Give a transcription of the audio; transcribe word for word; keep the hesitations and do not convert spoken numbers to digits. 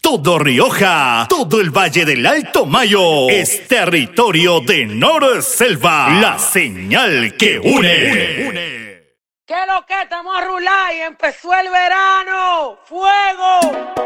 Todo Rioja, todo el Valle del Alto Mayo es territorio de Norselva, la señal que une. ¿Qué lo que estamos a rular y empezó el verano? ¡Fuego!